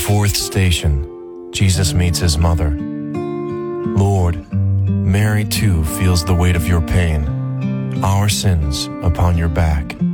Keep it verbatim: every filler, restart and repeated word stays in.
fourth station, Jesus meets his mother. Lord, Mary too feels the weight of your pain, our sins upon your back.